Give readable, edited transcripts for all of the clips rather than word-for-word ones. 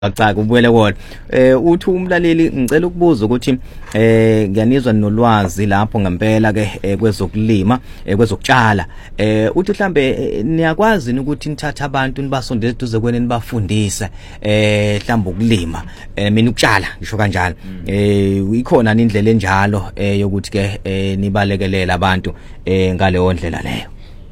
Cha kubuyele wona uthi umlaleli ngicela ukubuza ukuthi ngiyanizwa nolwazi lapho ngempela ke kwezokulima kwezokutshala uthi mhlambe niyakwazi ukuthi nithatha abantu nibasondeze duze kweni nibafundise mhlambe ukulima mina ukutshala ngisho kanjalo ikhona indlela enjalo yokuthi ke nibalekelela abantu ngale ondlela leyo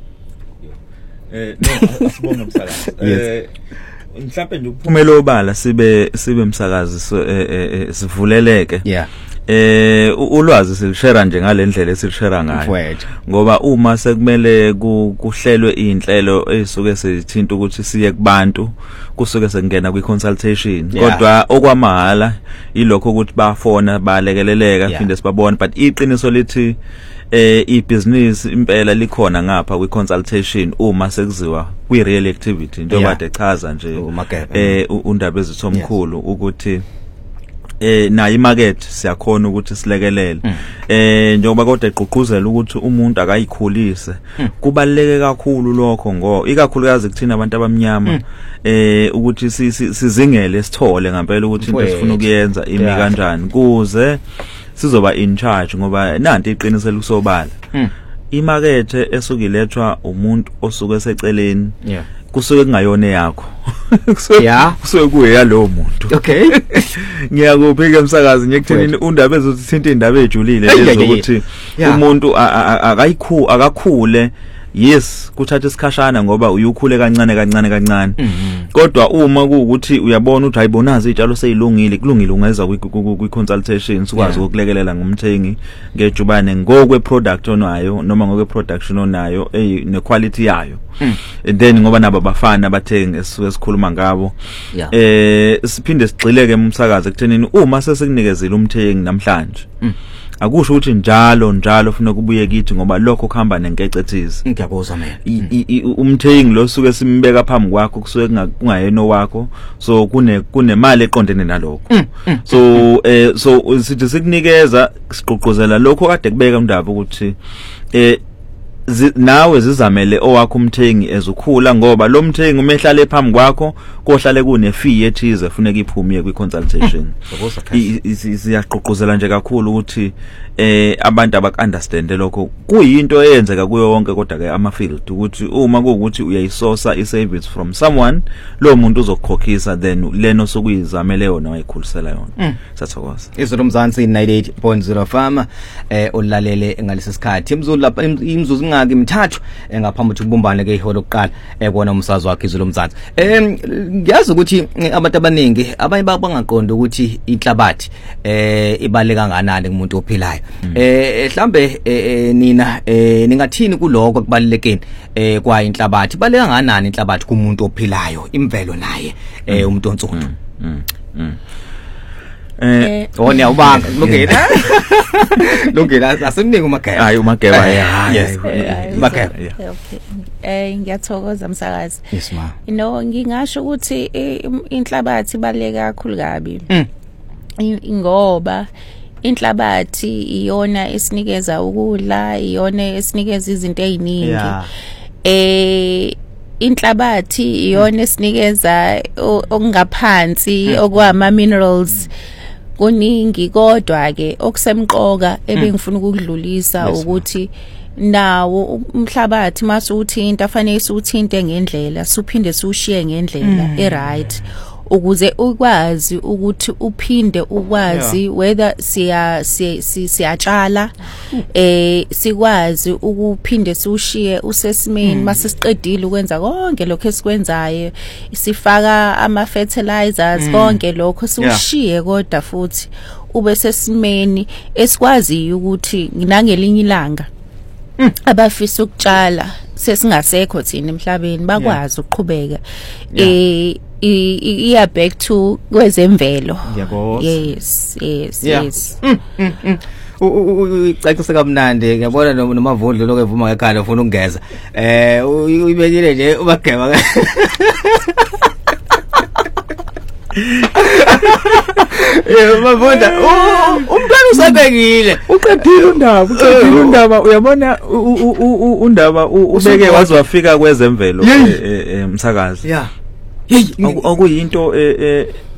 no asibonga umsakazi mhlawumbe nje ukuphumela obala sibe msakazi sivuleleke ulwazi silishare nje ngalendlela esilishare ngayo ngoba uma sekumele kuhlelwe inhlelo ezisuke sithinta ukuthi siye kubantu kusuke sekungena kwi-consultation kodwa okwamahala ilokho ukuthi bafona balekeleleka phinde sibabone but iqiniso lithi ibusiness impela likhona ngapha kwi-consultation uma sekuziwa kwi-real activity njengoba echaza nje undaba ezithomkhulu ukuthi na imarket siyakhona ukuthi silekelele njengoba kodwa eqhuquzela ukuthi umuntu akayikhulise kubaleke kakhulu lokho ngoba ikakhulukazi kuthina abantu abamnyama ukuthi sizingele sithole ngempela ukuthi into esifuna ukuyenza imi kanjani kuze sizoba in charge ngoba nanti iqiniselo kusobala imarket esukilethwa umuntu osuke eseceleni kusuke kungayona yakho kusuke kuya lo muntu okay ngiyakuphika umsakazi ngiyekuthenini undaba ezothinta indaba ejulile lezo ukuthi umuntu akakhule yes kuthatha isikhashana ngoba uyukhule kancane kodwa uma kuukuthi uyabona ukuthi hayibonazi izitshalo seyilungile kulungile ungeza kwi-consultation sikwazi ukulekelela ngumthengi ngejubane ngokwe product onayo noma ngokwe production onayo ne quality yayo and then ngoba nabo bafana abathengi esikhuluma ngabo siphinde sigxileke umsakazi ekuthenini uma sesinikezile umthengi namhlanje akusho ukuthi njalo ufuna kubuye kithi ngoba lokho kuhamba nenkece ethize ngiyabuzwa mina umthengi lo suke simbeka phambi kwakho kusuke kungayena wakho so kunemali eqondene nalokho so sithi sikunikeza siqoqozela lokho kade kubeka indaba ukuthi nawe zizamele owakho umthengi ezukhula ngoba lo mthengi umehlale phambi kwakho kohlale kune fee ethize kufuneka iphumiye kwi-consultation siyaqoqozela nje kakhulu ukuthi abantu abakunderstand lokho kuyinto eyenzeka kuyo wonke kodwa ke ama-field ukuthi uma kuukuthi uyayisosa i-service from someone lo muntu uzokukhokhisa then leno sokuyizamele yona wayikhulisela yona sathokoza izolo Mzansi 98.0 FM ulalele ngalesi sikhathi imzuzu lapha imzuzu ngaki mithathu ngaphambi ukuthi kubumbane ke iholo lokuqala kona umsazi wakhe izolo Mzansi ngiyazi ukuthi abantu abaningi abanye bangaqonda ukuthi inhlabathi ibaleka kangakanani kumuntu ophilayo mhlambe nina ningathini kuloko kubalekeni kwa inhlabathi baleka kangakanani inhlabathi kumuntu ophilayo imvelo naye umuntu onsundu onya ubanga lungela asemningi umageba hayi umageba yes mageba okay ngiyathokoza msakazi yes ma ngingasho ukuthi inhlabathi baleka kakhulu kabi ngoba inhlabathi iyona esinikeza ukudla iyona esinikeza izinto eziningi inhlabathi iyona esinikeza okungaphansi okwama minerals kuningi kodwa ke okusemqoka ebengifuna ukudlulisa ukuthi nawo umhlabathi mase uthinta afanele uthinte ngendlela suphinde sushiye ngendlela eright ukuze ukwazi ukuthi uphinde ukwazi whether siyatshala sikwazi ukuphinde sushiye usesimeni mase siqedile ukwenza konke lokho esikwenzayo sifaka ama fertilizers konke lokho sushiye kodwa futhi ube sesimeni esikwazi ukuthi nginangelinye ilanga abafisa ukutshala sesingasekho thina emhlabeni bakwazi ukuqhubeka iya back to kwezemvelo yes ucacise kamnandi ngiyabona nomavundlo lokho evuma ekhaya ufuna ukungeza uyibekile nje ubageba mavunda umntwana usabekile uqedile undaba uyabona undaba ubeke wazi wafika kwezemvelo msakazi okuyinto